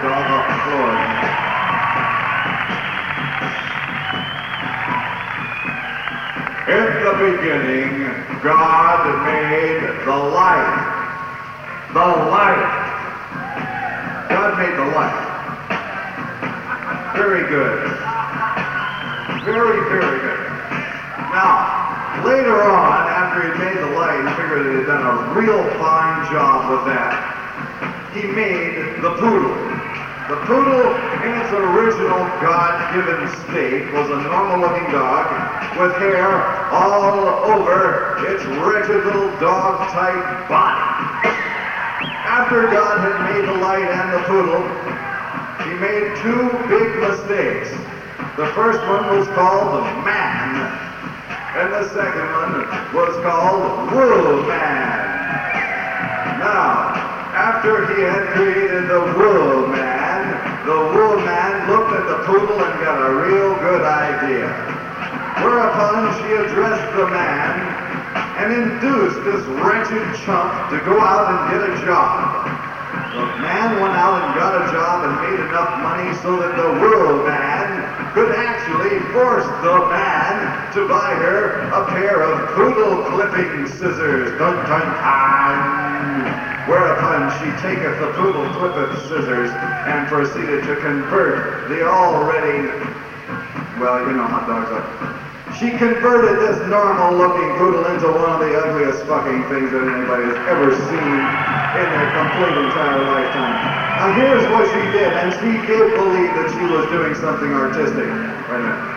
dog off the floor. In the beginning, God made the light. The light. God made the light. Very good. Very, very good. Now, later on, after he made the light, he figured he had done a real fine job with that. He made the poodle. The poodle, in its original God-given state, was a normal-looking dog with hair all over its wretched little dog-type body. After God had made the light and the poodle, he made two big mistakes. The first one was called man, and the second one was called woman. Now, after he had created the woman looked at the poodle and got a real good idea. Whereupon she addressed the man and induced this wretched chump to go out and get a job. The man went out and got a job and made enough money so that the woman could actually force the man to buy her a pair of poodle clipping scissors. Dun dun dun! Whereupon she taketh the poodle clippeth scissors and proceeded to convert the already, well, you know how dogs are. She converted this normal-looking poodle into one of the ugliest fucking things that anybody has ever seen in their complete entire lifetime. Now here's what she did, and she did believe that she was doing something artistic. Wait a minute.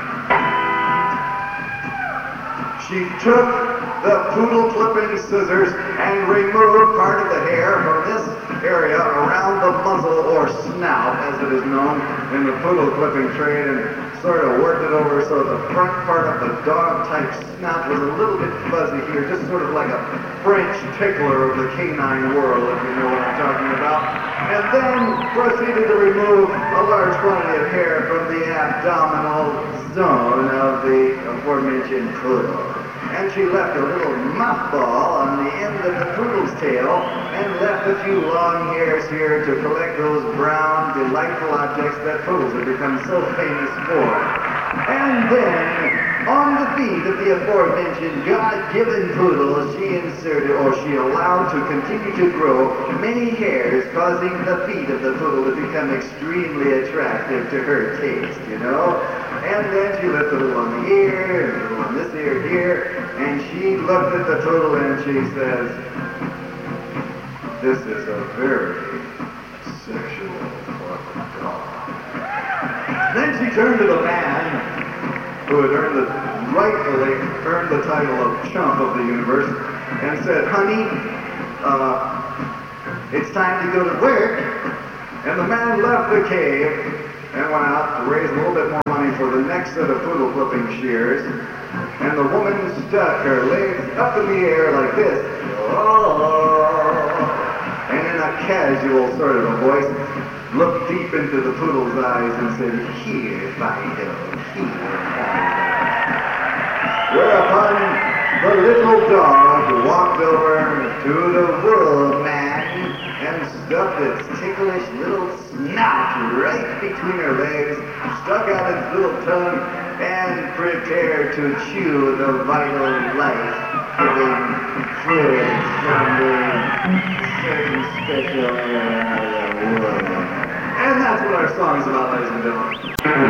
She took the poodle clipping scissors and removed part of the hair from this area around the muzzle or snout, as it is known in the poodle clipping trade, and sort of worked it over so the front part of the dog-type snout was a little bit fuzzy here, just sort of like a French tickler of the canine world, if you know what I'm talking about. And then proceeded to remove a large quantity of hair from the abdominal zone of the aforementioned poodle. And she left a little mothball on the end of the poodle's tail and left a few long hairs here to collect those brown, delightful objects that poodles have become so famous for. And then, on the feet of the aforementioned God-given poodle, she inserted, or she allowed to continue to grow many hairs, causing the feet of the poodle to become extremely attractive to her taste, you know? And then she left a little on the ear, and a little on this ear here, and she looked at the poodle and she says, "This is a very sexual fucking dog." Then she turned to the man who had rightfully earned the title of chump of the universe and said, "Honey, it's time to go to work." And the man left the cave and went out to raise a little bit more money for the next set of poodle clipping shears. And the woman stuck her legs up in the air like this. And in a casual sort of a voice, looked deep into the poodle's eyes and said, "Here, Fido, here, Fido." Whereupon the little dog walked over to the woman and stuffed its ticklish little snout right between her legs, stuck out its little tongue, and prepared to chew the vital life-giving fluids from the certain special area of the world. And that's what our song is about, ladies and gentlemen.